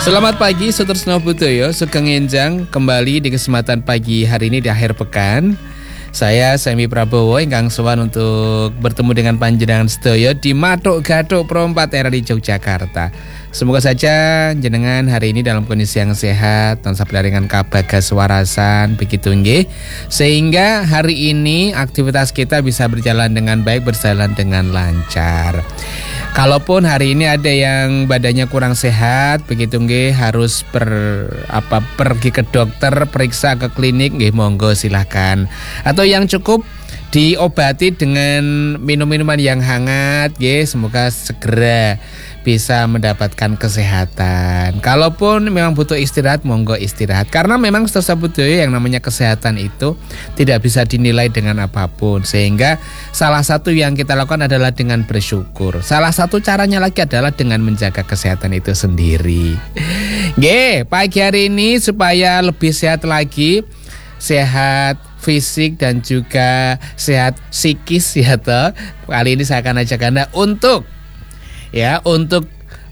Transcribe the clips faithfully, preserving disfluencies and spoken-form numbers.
Selamat pagi Sutresno Budoyo, Sugeng Enjang kembali di kesempatan pagi hari ini di akhir pekan. Saya Semi Prabowo ingkang sowan untuk bertemu dengan panjenengan sedaya di Matuk Gatuk Pro empat R I Yogyakarta. Semoga saja jenengan hari ini dalam kondisi yang sehat, tansah pinaringan kabagas warasan begitu nggih. Sehingga hari ini aktivitas kita bisa berjalan dengan baik, berjalan dengan lancar. Kalaupun hari ini ada yang badannya kurang sehat begitu nggih, harus per apa pergi ke dokter, periksa ke klinik nggih, monggo silakan. Atau yang cukup diobati dengan minum-minuman yang hangat nggih, semoga segera bisa mendapatkan kesehatan. Kalaupun memang butuh istirahat, monggo istirahat. Karena memang Sutresno Budoyo yang namanya kesehatan itu tidak bisa dinilai dengan apapun. Sehingga salah satu yang kita lakukan adalah dengan bersyukur. Salah satu caranya lagi adalah dengan menjaga kesehatan itu sendiri. Nggih, pagi hari ini supaya lebih sehat lagi, sehat fisik dan juga sehat psikis ya toh. Kali ini saya akan ajak Anda untuk ya untuk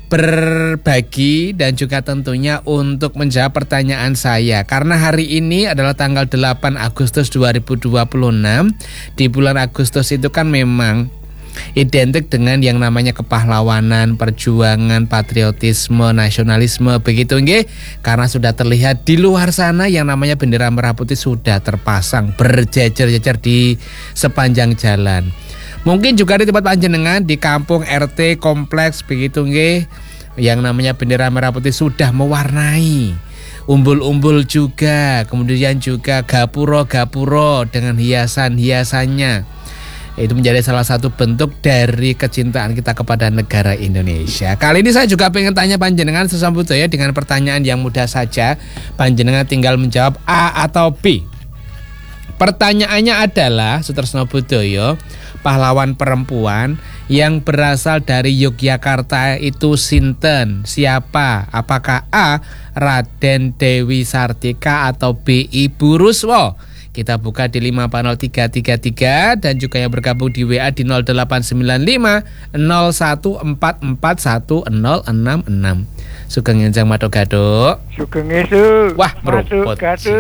berbagi dan juga tentunya untuk menjawab pertanyaan saya. Karena hari ini adalah tanggal delapan Agustus dua ribu dua puluh enam. Di bulan Agustus itu kan memang identik dengan yang namanya kepahlawanan, perjuangan, patriotisme, nasionalisme begitu nggih. Karena sudah terlihat di luar sana yang namanya bendera merah putih sudah terpasang berjejer-jejer di sepanjang jalan. Mungkin juga di tempat panjenengan di kampung R T kompleks begitu nggih, yang namanya bendera merah putih sudah mewarnai. Umbul-umbul juga, kemudian juga gapuro-gapuro dengan hiasan-hiasannya. Itu menjadi salah satu bentuk dari kecintaan kita kepada negara Indonesia. Kali ini saya juga pengen tanya panjenengan Sutresno Budoyo dengan pertanyaan yang mudah saja. Panjenengan tinggal menjawab A atau B. Pertanyaannya adalah, Sutresno Budoyo, pahlawan perempuan yang berasal dari Yogyakarta itu sinten? Siapa? Apakah A. Raden Dewi Sartika atau B. Ibu Ruswo? Kita buka di lima empat nol tiga tiga tiga dan juga yang bergabung di W A di nol delapan sembilan lima nol satu empat empat satu nol enam enam. Sugeng Enjang Matuk Gatuk. Sugeng esuk. Wah, meruput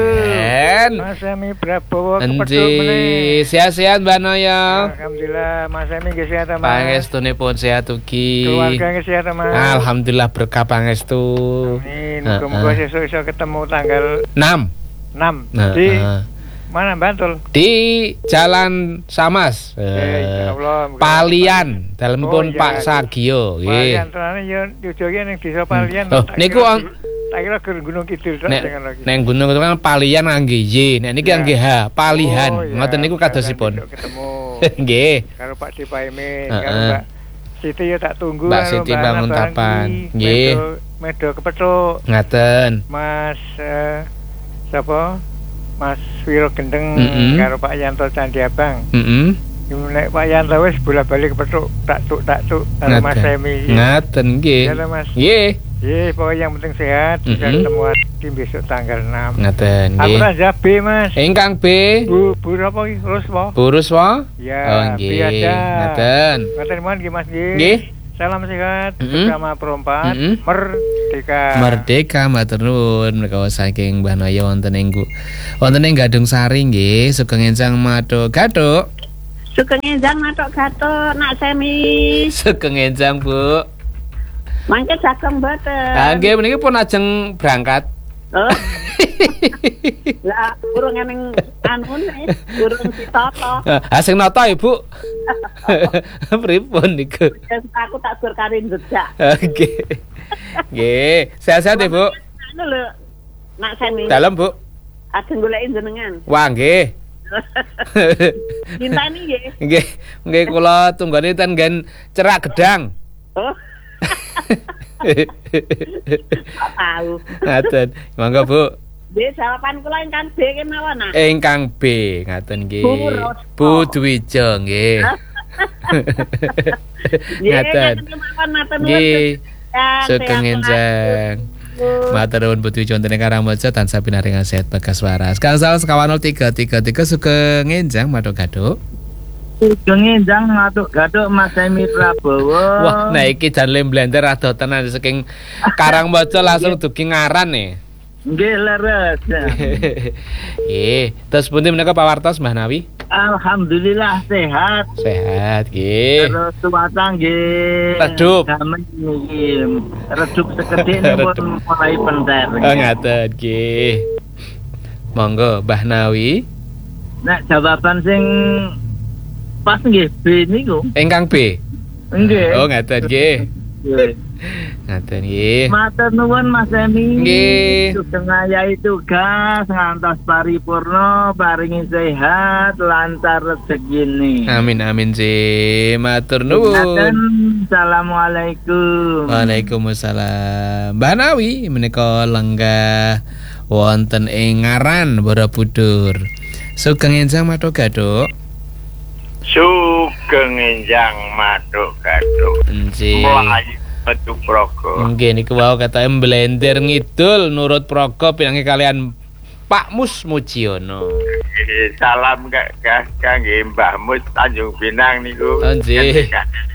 Jen. Mas Semi Prabowo kepethuk meneh. Sehat-sehat Mbak Noyo. Alhamdulillah, Mas Semi nggih sehat Mas. Pangestunipun sehat ugi. Keluarga nggih sehat Mas. Alhamdulillah berkah pangestu. Amin. Muga-muga sesuk iso ketemu tanggal enam. enam. Nah, di uh. mana Bantul? Di Jalan Samas. Ya Allah. Palian, dalam pun oh, iya, Pak Sagio. Palian terane yo dijoge ning desa Palian. Oh, niku on tak kira ke Gunung Kidul tok jangan lagi. Neng gunung itu kan Palian ngangge Y. Nek niki ngangge H, Palihan. Oh, iya. Ngoten niku kadosipun. Ketemu. Nggih. Karo Pak Dipaimin, uh-uh. karo Mbak Siti ya tak tunggu. Mbak Siti bangun tapan. Nggih. Medo kepethuk. Ngaten. Mas uh, sapa? Mas Wiro Gendeng mm-hmm. karo Pak Yanto Candi Abang. Heeh. Mm-hmm. Nek Pak Yanto wis bolak-balik kepethuk tak tuk tak tuk karo Mas Semi. Ngaten nggih. Ya Mas. Nggih. Nggih, pokoknya yang penting sehat. Bisa mm-hmm. ketemu di besok tanggal enam. Ngaten nggih. Aku Raja B, Mas. Ingkang B. Bu Bu apa iki? Ruswo. Bu Ruswo? Ya. Oh nggih. Ngaten. Ngaten mohon nggih Mas nggih. Nggih. Salam sehat mm-hmm. bersama perempat mm-hmm. merdeka. Merdeka matur nuwun menika saking Mbah Noyo wonten ing wonten ing Gadung Sari nggih. Sugeng Enjang Matuk Gatuk. Sugeng Enjang Matuk Gatuk Nak Semi. Sugeng Enjang Bu. Mangke sagem mboten. Ha nggih meniki pun ajeng berangkat. Oh. Lah urung ning anu urung ditata. Ha sing nata Ibu. Pripun niku? Aku tak gur karin jejak. Nggih. Nggih, sehat-sehat Ibu. Anu lho. Nak Semi. Dalem Bu. Ajeng goleki jenengan. Wah nggih. Dintani nggih. Nggih, nggih kula tunggane ten nggen Cerak Gedang. Oh. Tahu. Ngaten. Monggo Bu. Nggih, jawaban kula ingkang B kemawon nah. Ingkang B, ngaten nggih. Bu Dwija nggih. Ngaten. Nggih. Sugeng Enjang. Matur nuwun Bu Dwija wonten ing Karangmojo tansah pinaringan sehat bagas waras. Gangsal sekawan nol tiga tiga tiga Sugeng Enjang Matuk Gatuk. Sugeng Enjang matur gathuk Mas Emi Prabowo. Wah, nah iki jan lem blender rada tenan saking Karangbaca langsung dugi ngaran nih. Nggih leres. Nggih, terus pundi menika Pak Wartos Mbah Nawi? Alhamdulillah sehat. Sehat nggih. Terus tuwata nggih. Redup. Damai nggih. Redup sekedhik pun mulai penter. Oh ngaten nggih. Monggo Mbah Nawi. Nek jawaban sing pas nggih B niku. Ingkang B. Nggih. Oh ngaten nggih. Nggih. Ngaten nggih. Matur nuwun Mas Emi. Nggih. Sugeng ayahi tugas ngantos paripurna, paringi sehat, lancar rezekine. Amin amin sih. Matur nuwun. Assalamualaikum. Waalaikumsalam. Mbah Nawi menika lenggah wonten ing Ngaran Borobudur. Sugeng enjang matur gaduk. Sugeng enjang matuk gaduk. Nggih. Mlayu metu Praga. Nggih niku wau kata blender ngidul nurut Praga pinangi kalian Pak Mus Mujiono. Eh, Salam kak kangge Mbah Mus Tanjung Pinang niku. Oh, nggih.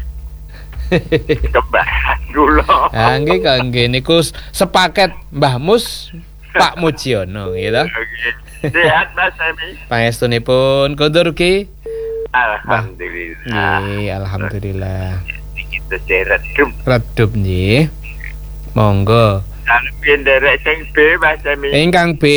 Kembaran kula. Ah nggih kangge niku sepaket Mbah Mus Pak Mujiono gitu. Sehat Mas Emi. Pangestunipun kondur ugi. Alhamdulillah. Nggih, alhamdulillah. Kita redup. Redup nggih. Monggo. Salam derek sing B Mas Emi. Ingkang B.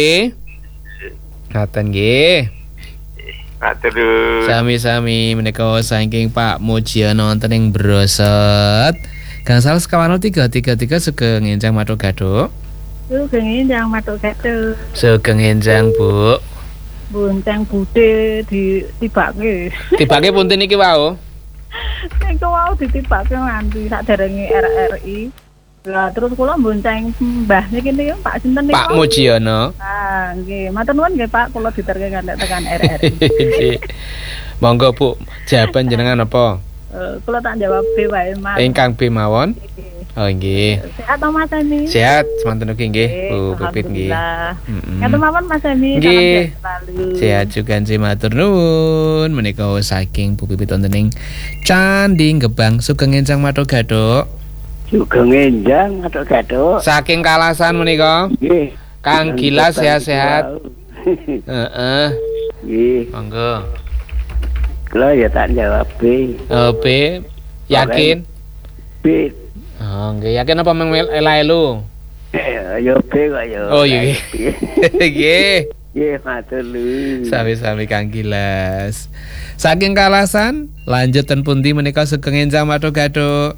Ngaten nggih. Matur. Sami-sami menika saking Pak Mujiono wonten ing Brosot. Gangsal sekawan tiga tiga tiga sugeng enjang matur gaduk. Sugeng enjang matuk gaduk. Sugeng enjang Bu. Bonceng budhe ditibake. Tibake punten niki wau. Niku wau ditibake nganti saderenge R R I. Lah terus kula bonceng Mbah niki niku Pak sinten niku? Pak Mujiono. Ah, nggih. Matur nuwun nggih Pak, kula diterke nganti tekan R R I. Monggo Bu, jawaban jenengan apa? Eh, kula tak jawab B wae, Mas. Ingkang B mawon. Oh nggih. Sehat to Mas Emi? Sehat, semanten ugi nggih, Bu Pipit nggih. Heeh. Ngaten mawon Mas Emi. Nggih. Selalu. Sehat juga nggih matur nuwun. Menika saking Bu Pipit wonten ing Candi Gebang sugeng enjang matur gaduk. Sugeng enjang matur gaduk. Saking Kalasan menika. Nggih. Kang Gilas sehat-sehat. Heeh. Nggih. Monggo. Kula ya tak jawab B. Oh, B. Yakin? B. Oh, nggih, yakin apa meng elu? Ya B kok ya. Oh iya. Nggih. Nggih, matur nuwun. Sami-sami Kang Gilas. Saking Kalasan, lanjutan pundi menika sugeng enjang matur gaduk.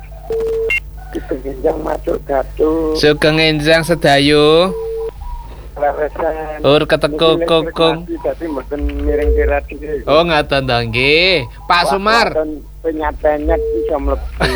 Sugeng enjang matur gaduk. Sugeng enjang sedayu. Leresan. Ur keteko kokong. Dadi mboten miring tirat iki. Oh, ngaten to nggih. Pak Sumar. Penyat-penyat iso mlebu.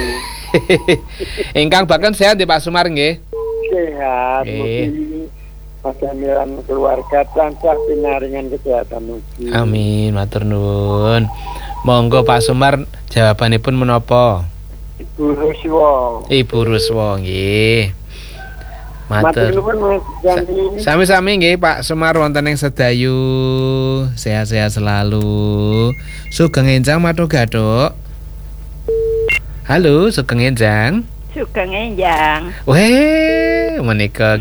Ingkang bahkan sehat nggih Pak Sumar nggih. Sehat. Nggih. Pasamilan keluarga tansah pinaringan kesehatan mugi. Amin, matur nuwun. Monggo Pak Sumar jawabanipun menapa? Ibu Ruswa. Ibu Ruswa nggih. Matur Matur. nuwun Mas Janti. Sami-sami nggih Pak Sumar wonten ing Sedayu. Sehat-sehat selalu. Sugeng enjang matur gaduk. Halo, sugeng enjang. Sugeng enjang. Weh, menika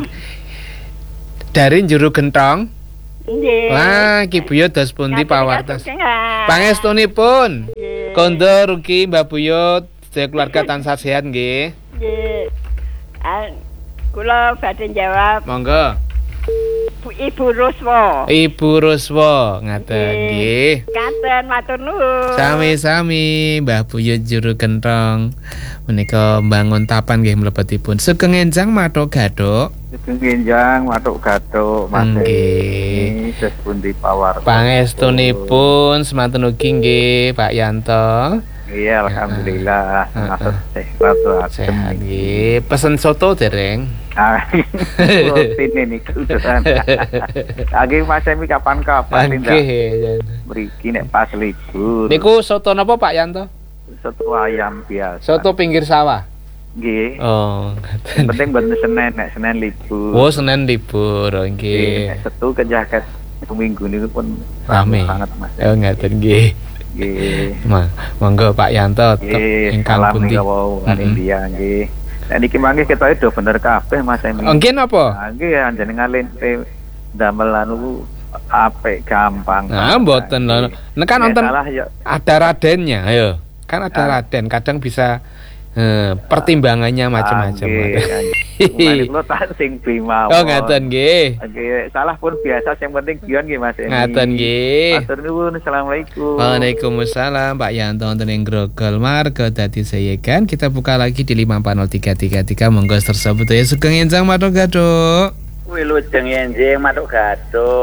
dari Juru Gentong. Nggih. Wah, Ki Buyut dos pundi pawartos. Pangestunipun. Pangestunipun. Nggih. Kondur ugi Mbak Buyut, sedaya keluarga tansah sehat nggih. Nggih. Ah, kula badhe jawab Monggo. Bu Ibu Ruswa. Ibu Ruswa, ngaten nggih. Kanten matur nuwun. Sami-sami Mbah Buyut Juru Gentong. Menika mbangun tapan nggih mlebetipun. Sugeng enjang matur gaduk. Sugeng enjang matur gaduk Mas. Nggih. Des pundi pawartos. Pangestunipun semanten ugi nggih Pak Yanto. Iya, alhamdulillah. Heeh. Matur sehat adem. Sehat nggih. Pesen soto dereng. Ah, rutin ini kesusahan. Lagi Mas Emi kapan-kapan tindak Nggih. mriki nek pas libur. Niku soto napa Pak Yanto? Soto ayam biasa. Soto pinggir sawah. Nggih. Oh, Yang penting ben Senin nek Senin libur. oh Senin libur, oh, Nggih, nggih. Setu ke jaket minggu niku pun Rame. banget Mas. Oh, ngaten nggih. Nggih. Ma- Monggo Pak Yanto Nggih, ingkang salam pundi? nika wau kan Mm-mm. India nggih. Nah niki mangke ketoke do bener kabeh Mas Emi. Oh, nggih napa? Nah, nggih anjenengan lente damel anu apik gampang. Nah, mboten lho. Nek kan Nek nonton salah ya ada radennya, ayo. Kan ada Ah. raden, kadang bisa eh, pertimbangannya macam-macam. Mulane kula tak sing bima. Oh, ngaten nggih. Nggih, salah pun biasa yang penting bion nggih Mas Emi. Ngaten nggih. Matur nuwun, assalamualaikum. Waalaikumsalam Pak Yanto wonten ing Grogol Margo dadi sayekan kita buka lagi di lima empat nol tiga tiga tiga monggo tersebut ya sugeng enjang matur gaduk. Wilujeng enjing matuk gaduh.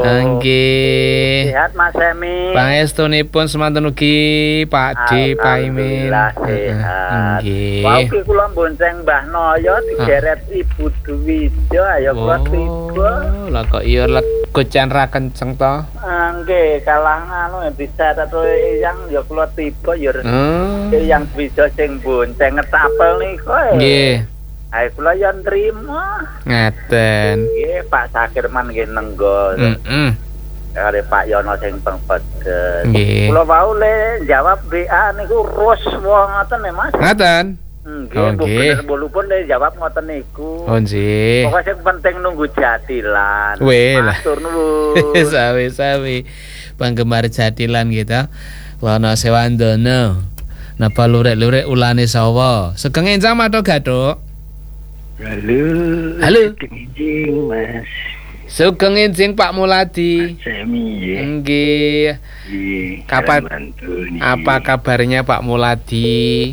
Nggih. Sehat Mas Emi. Pangestunipun semanten ugi Pak D Paimin. Alhamdulillah sehat. Nggih. Wau ki kula bonceng Mbah Noyo digeret Ibu Duwijo ayo kula tiba. Oh, lah kok iya legocan ra kenceng to? Ah, Nggih, kalah anu bisa tato yang ya kula tiba ya Hmm. yang Duwijo sing bonceng ngetapel niku. Nggih. Ayo kula yo nrimo. Ngaten. Nggih, Pak Sakirman nggih nenggo. Heeh. Kare Pak Yono sing pengpedes. Nggih. Kula wau le jawab B A niku rus wong ngoten ya Mas. Ngaten. Nggih, Oh, Bu nggih. bener pun le jawab ngoten niku. Oh nggih. Pokoke sing penting nunggu jatilan. Weh lah. Matur nuwun. Sawi-sawi penggemar jatilan kita. Wana Sewandono. Napa lurek-lurek ulane sawa. Sugeng enjang matur gaduk. Halo. Halo. Kenjing Mas Sugeng enjing Pak Muladi. Semi ya. Nggih. Iya, Kapan- salam bantu nih. Apa kabarnya Pak Muladi?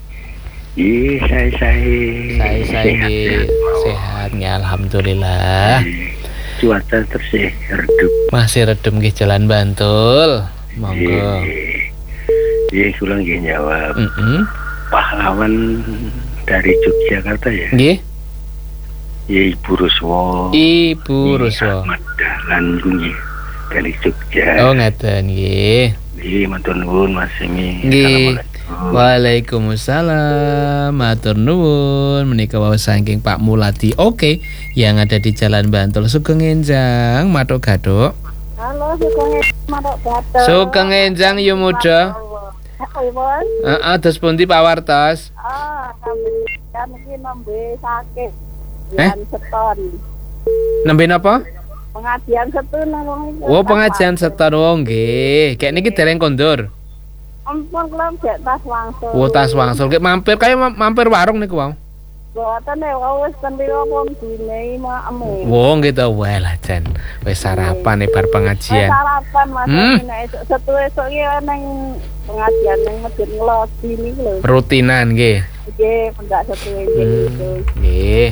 Iya, saya saya. Saya saya nggih sehat nggih alhamdulillah. Cuaca terus ya redup. Masih redem nggih Jalan Bantul. Monggo. Iya, kula nggih jawab. Heeh. Pahlawan dari Yogyakarta ya. Nggih. Ya Ibu Ruswo. Ibu Ruswo. Ahmad Dahlan nggih dari Jogja. Oh ngaten nggih. Iya, matur nuwun Mas Semi. Nggih. Assalamualaikum. Waalaikumsalam. Matur nuwun menika wau saking Pak Muladi. Oke, yang ada di Jalan Bantul Sugeng enjang matur gaduk. Halo, sugeng matuk gato. Sugeng enjang yu muda. Iwon, Heeh, dos pundi Pak Wartos? ah, kan iki nembe sakit. Eh? Yang seton. Nembe napa? Pengajian seton wong iki. Oh, pengajian setor wong nggih. Kayak niki dereng kondur. Ampun kula jek tas langsung. Oh, tas wangsul. Kayak mampir kaya ma- mampir warung niku wau. Boten nek wis kendiro pun dine makme. Wong gitu, wah lah Jan. Wis sarapan nih bar Wis pengajian. sarapan Mas, Hmm. nek esuk setu-esuk iki ning pengajian ning Masjid Ngelobi niku lho. Rutinan nggih. Nggih, pendak setu iki Hmm, gitu. Nggih.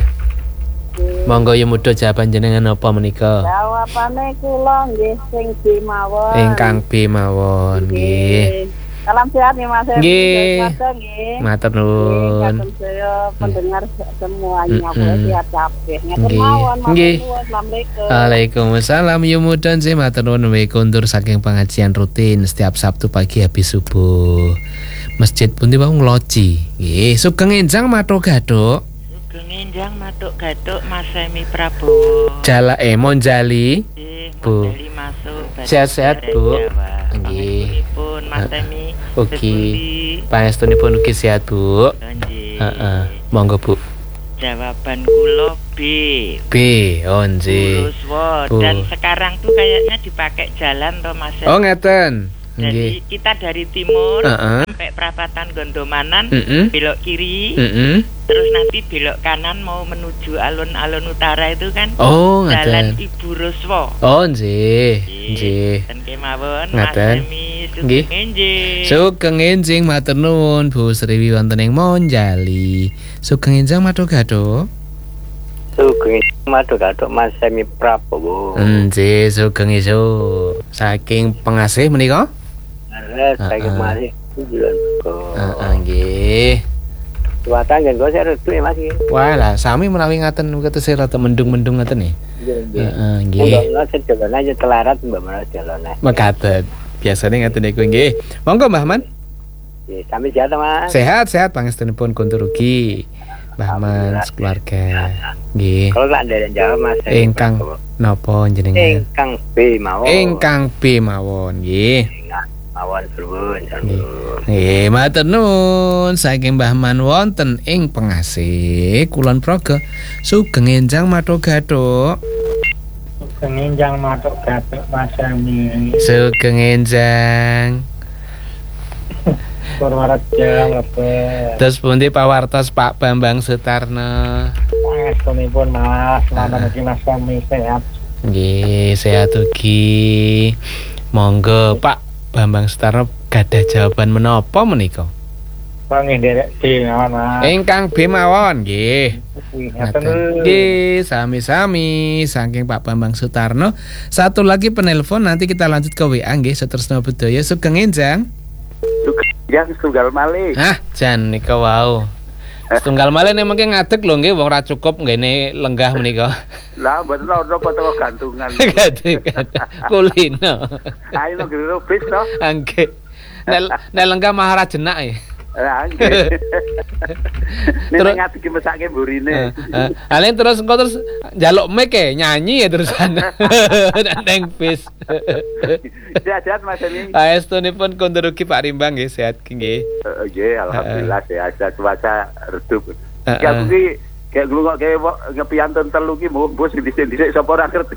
Monggo ya muda jawaban jenengan apa menika? Jawabane kula nggih sing B mawon. Ingkang B mawon nggih. Salam sehat nih Mas. Nggih. Nggih. Matur Nggih, nuwun. katen saya pendengar semuanya Mm-mm. boleh sehat kabeh. Ngeten Nggih. mawon. matur Nggih. nuwun. Assalamualaikum. Waalaikumsalam ya muda nggih matur nuwun we kondur saking pengajian rutin setiap Sabtu pagi habis subuh. Masjid pundi wau Ngloji. Nggih, sugeng enjang matur gaduk. Sugeng enjang matuk gatuk Mas Semi Prabowo. Jala eh Monjali. Nggih, Bu. modeli masuk badhe Sehat-sehat, Bu. Jawa. Nggih. Panjenenganipun Mas Semi. Ugi. Pangestunipun ugi sehat, Bu. Nggih. Heeh. Monggo, Bu. Jawaban kula B. B, oh nggih. Buruswo. Bu. Dan sekarang tuh kayaknya dipakai jalan toh Mas Semi. Oh ngeten. Jadi Nggih. kita dari timur Heeh. sampai perapatan Gondomanan, Heeh. belok kiri, Heeh. terus nanti belok kanan mau menuju alun-alun utara itu kan Oh Jalan ngeten. Ibu Ruswo. Oh nggih. Nggih. Dan kemawon Mas Ngaten. Semi Nggih. sugeng enjing. Sugeng enjing matur nuwun Bu Sriwi wonten ing Monjali. Sugeng enjing matur gaduk. Sugeng matur gatuk Mas Semi Prabowo. Nggih, sugeng iso. Saking pengasih menika? Leres saya Heeh. kemarin bulan Heeh nggih. cuaca nggih kok saya redu ya Mas iki. Wah lah sami menawi ngaten kados rada mendung-mendung ngaten nih. Heeh nggih. Enggak sejalan aja telarat Mbak Mas jalan. Mekaten. Biasane ngaten niku nggih. Monggo Mbah Man. Nggih, sampai sehat Mas. Sehat-sehat pangestunipun kondur ugi. Mbah Man keluarga. Nggih. Kalau tak ada yang jawab Mas. Semi Ingkang Prabowo. napa jenengan? Ingkang B mawon. Ingkang B mawon nggih. Ingat Awan suwun. Nggih, matur nuwun saking Mbah Man wonten ing Pengasih Kulon Progo. Sugeng enjang matur gathuk. Sugeng enjang matur gathuk Mas Sami. Sugeng enjang. Purworejo lebet. Terus pundi pawartos Pak Bambang Sutarno? Pangestunipun Mas, manten iki Mas Sami sehat. Nggih, sehat ugi. Monggo Pak Bambang Sutarno gadah jawaban menapa menika? Panggih nderek di mawon Mas. Ingkang B mawon nggih. Ngaten. Nggih, sami-sami saking Pak Bambang Sutarno. Satu lagi penelpon, nanti kita lanjut ke W A nggih, Sutresno Budaya. Sugeng enjang. Yang tunggal malih. Hah, jan nika wau. Setunggal malih nek mengke ngadeg lho nggih, wong ra cukup nggene lenggah menika. Lah mboten ana foto gantungan. Gantungan kulino. Ayo nggih bis to. Nggih. Nek nek lenggah mahara jenak e. Lah nggih. Nek ngadeg mesake mburine. Heeh. Alen terus engko terus njaluk mic e nyanyi ya terusan. Neng bis. Sehat-sehat Mas Emi. Paestunipun kondur ugi Pak Rimbang nggih, sehat nggih. Heeh, nggih alhamdulillah sehat. Cuaca redup. Ya kuwi kayak glungok kayak ngepiantun telu ki mbok sing-sing sapa ora ngerti.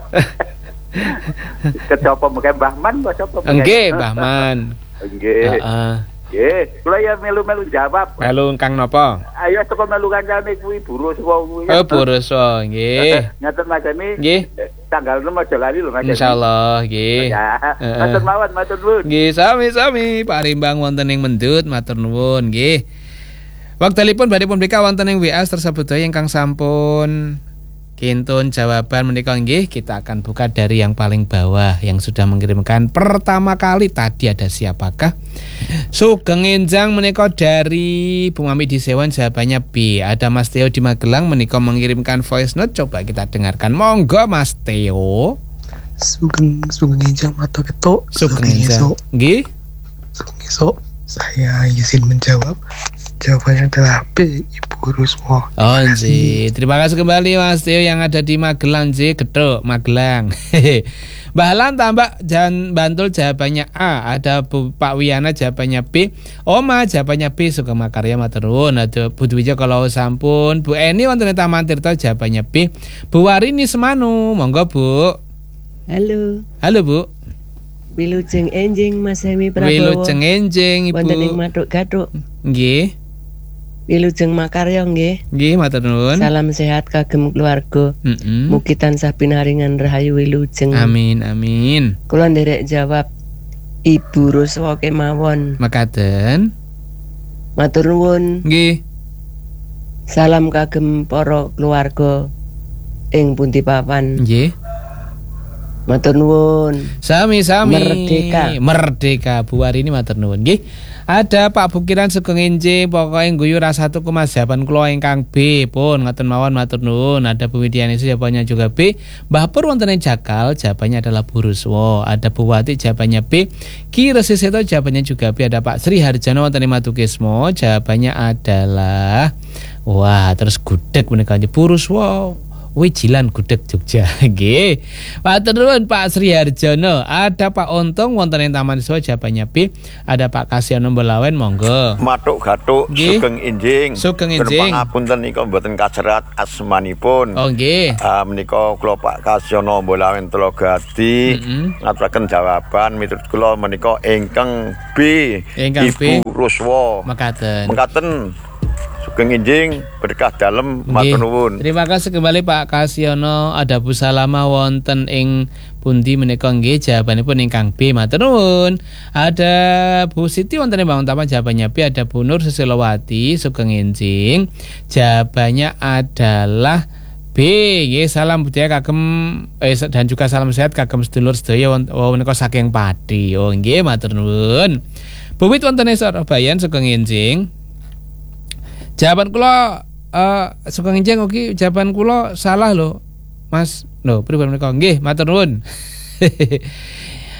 Kecopo mengke Mbah Man kok sapa? Nggih, Mbah Man. Nggih. Heeh. Nggih, kula ya melu-melu jawab. Melu kang napa? Ayo teko melu kancane kuwi Buru Suwa kuwi. Oh, Buru Suwa, nggih. Ngaten Mas Emi. Nggih. Tanggal enam aja lali lho Mas Emi. Insyaallah, nggih. Ya. Matur mawon, matur nuwun. Nggih, sami-sami Pak Rimbang wonten ing Mendut, matur nuwun nggih. Wektalipun badhe pun mrika wonten ing W A tersebut ingkang sampun kintun jawaban menika nggih, kita akan buka dari yang paling bawah yang sudah mengirimkan pertama kali tadi. Ada siapakah? Sugeng enjang menika dari Bu Mami di Sewon, jawabannya B. Ada Mas Theo di Magelang menika mengirimkan voice note, coba kita dengarkan. Monggo Mas Theo. Sugeng sugeng enjang matur ketok. Sugeng enjang. Nggih. Sugeng esok. Saya izin menjawab. Jawabannya adalah B, Ibu Rusmo. Oh nggih, terima kasih kembali Mas Theo yang ada di Magelang nggih, Gedhok Magelang. Mbah Lan tambah Jan Bantul jawabannya A. Ada Bu Pak Wiyana jawabannya B. Oma jawabannya B. Sugeng Makarya matur nuwun. Ada Bu Dwija kalau sampun. Bu Eni wonten Taman Tirta jawabannya B. Bu Warini Semanu, monggo Bu. Halo. Halo Bu. Wilujeng enjing Mas Hemi Prabowo. Wilujeng enjing Ibu. Wonten ing Matuk Gathuk. Nggih. Wilujeng makarya nggih. Nggih, matur nuwun. Salam sehat kagem keluarga. Heeh. Mugi tansah pinaringan rahayu wilujeng. Amin, amin. Kula nderek jawab Ibu Ruswa kemawon. Mekaten. Matur nuwun. Nggih. Salam kagem para keluarga ing pundi papan. Nggih. Matur nuwun. Sami-sami. Merdeka. Merdeka Bu Warini matur nuwun nggih. Ada Pak Bukiran Sugeng enjing, pokoke guyu rasa satu koma jawaban kula ingkang B pun ngoten mawon matur nuwun. Ada Bu Widiani jawabannya juga B. Mbah Pur wonten ing Jakal jawabannya adalah Bu Ruswo. Ada Bu Wati jawabannya B. Ki Resiseto jawabannya juga B. Ada Pak Sri Harjono wonten ing Matukismo jawabannya adalah wah, terus gudeg menika Bu Ruswo. Wijilan gudeg Jogja nggih. Matur nuwun Pak Sri Harjono. Ada Pak Untung wonten ing Taman Siswa jawabannya B. Ada Pak Kasyono Mbelawen monggo. Matuk Gathuk sugeng enjing. Sugeng enjing. Pangapunten nika mboten kacerat asmanipun. Oh nggih. Uh, menika kula Pak Kasyono Mbelawen Telogadi ngaturaken jawaban miturut kula menika ingkang B. Ingkang B. Ibu Ruswo. Mekaten. Mekaten. Sugeng enjing berkah dalem matur nuwun. Terima kasih kembali Pak Kasyono. Ada Bu Salama wonten ing pundi menika nggih, jawabanipun ingkang B matur nuwun. Ada Bu Siti wonten ing Bangun Taman jawabannya B. Ada Bu Nur Susilowati sugeng enjing jawabannya adalah B. Nggih, salam budaya kagem eh, dan juga salam sehat kagem sedulur sedaya menika saking Pati. Oh nggih matur nuwun. Bu Wit wonten ing Surabaya sugeng enjing. Jawaban kula uh, sugeng enjing ugi jawaban kula salah lho. Mas, lho pripun menika? Nggih, matur nuwun.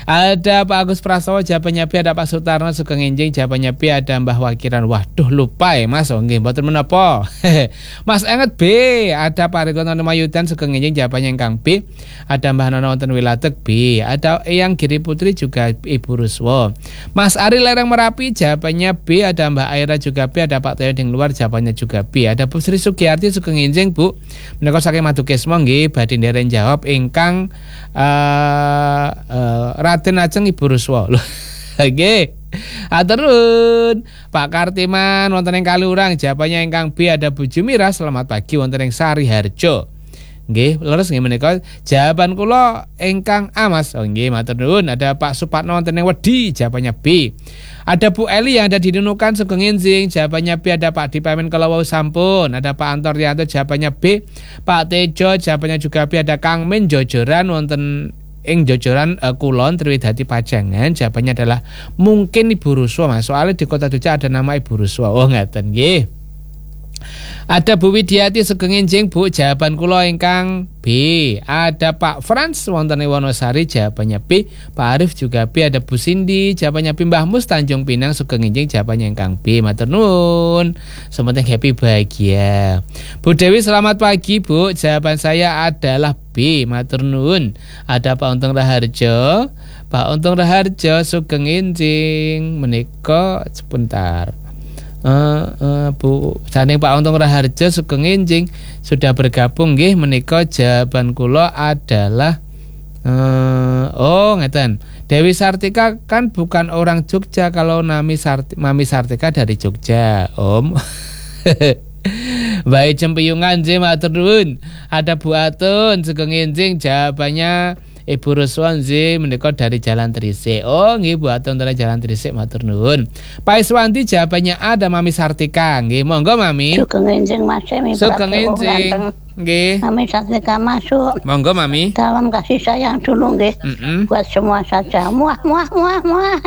Ada Pak Agus Prasowo, jawabannya B. Ada Pak Sutarno Sugeng Enjing, jawabannya B. Ada Mbah Wakiran. Waduh lupa ya Mas. Oh nggih mboten menapa. Mas Enget B. Ada Pak Rikono Mayudan Sugeng Enjing, jawabannya ingkang B. Ada Mbah Nono wonten Wiladeg B. Ada Eyang Giri Putri juga Ibu Ruswo. Mas Ari Lereng Merapi, jawabannya B. Ada Mbah Aira juga B. Ada Pak Teo Ding Luar, jawabannya juga B. Ada Bu Sri Sugiyarti Sugeng Enjing Bu. Menika saking Madukismo nggih badhe ndhereng jawab ingkang uh, uh, Raden Ajeng Ibu Ruswo. Nggih. Aturun Pak Kartiman wonten ing Kalurang, jawabannya ingkang B. Ada Bu Jumira, selamat pagi wonten ing Sari Harjo. Nggih, leres nggih menika jawaban kula ingkang A Mas. Oh nggih, matur nuwun. Ada Pak Supatno wonten ing Wedi, jawabannya B. Ada Bu Eli yang ada di Nunukan Sugeng Enjing, jawabannya B. Ada Pak Dipamen Kelawau sampun. Ada Pak Antor Rianto, jawabannya B. Pak Tejo, jawabannya juga B. Ada Kang Min Jojoran wonten ing Jojoran uh, Kulon Triwidadi Pajangan, jawabannya adalah mungkin Ibu Ruswo Mas. Soalnya di Kota Duca ada nama Ibu Ruswo. Oh ngaten nggih. Ada Bu Widiati Sugeng Enjing Bu, jawaban kula ingkang B. Ada Pak Frans wonten ing Wonosari, jawabannya B. Pak Arif juga B. Ada Bu Cindy, jawabannya B. Mbah Mus Tanjung Pinang Sugeng Enjing, jawabannya ingkang B. Matur nuwun. Semoga happy bahagia. Bu Dewi selamat pagi Bu, jawaban saya adalah B. Matur nuwun. Ada Pak Untung Raharjo, Pak Untung Raharjo Sugeng Enjing menika sebentar. Uh, uh, Bu saning Pak Untung Raharjo Sugeng Enjing sudah bergabung nggih, menika jawaban kula adalah uh, oh ngeten. Dewi Sartika kan bukan orang Jogja, kalau Nami Sarti, Mami Sartika dari Jogja Om. Baik Cempiyungan nggih matur nuwun. Ada Bu Atun Sugeng Enjing, jawabannya Ibu Ruswan Z menika dari Jalan Trisik. Oh nggih Bu Atun dari Jalan Trisik, matur nuwun. Pak Iswanti jawabannya ada Mami Sartika. Nggih monggo Mami. Sugeng Enjing Mas Emi. Sugeng Enjing. Nggih. Mami Sartika masuk. Monggo Mami. Dalam kasih sayang dulu nggih. Mm -mm. Buat semua saja. Muah muah muah muah.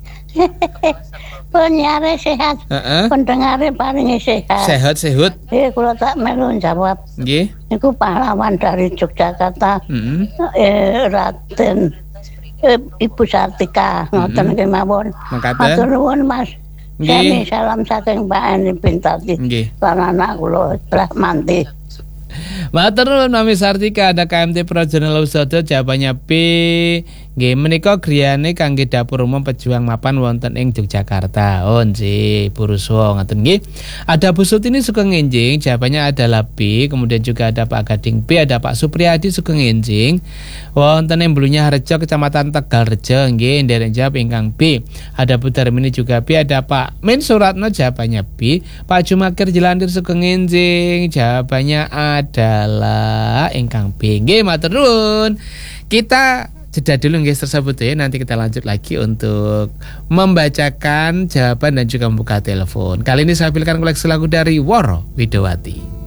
Penyiare sehat, uh-uh. Pendengarnya paling sehat. Sehat sehat. Eh, kalau tak melu jawab. Nggih. Iku pahlawan dari Yogyakarta. Mm-hmm. Eh, Raden eh, Ibu Sartika, ngoten nggih mawon. Matur nuwun Mas. Nggih. Salam saking Pak Eni Bintati. Nggih. Lan anak kula Brahmanti. Matur nuwun Mami Sartika. Ada K M T Projonal Usodo, jawabannya B. Nggih menika griyane kangge dapur umum pejuang mapan wonten ing Yogyakarta. Oh nggih, Bu Ruswo ngoten nggih. Ada Bu Sutini Sugeng Enjing, jawabannya adalah B. Kemudian juga ada Pak Gading B, ada Pak Supriyadi Sugeng Enjing wonten ing Blunya Harjo Kecamatan Tegalrejo nggih, nderek jawab ingkang B. Ada Bu Darmini juga B, ada Pak Min Suratno, jawabannya B. Pak Jumakir Jelandir Sugeng Enjing, jawabannya adalah ingkang B. Nggih matur nuwun. Kita jeda dulu guys tersebut ya, nanti kita lanjut lagi untuk membacakan jawaban dan juga membuka telepon. Kali ini saya pilihkan koleksi lagu dari Woro Widowati.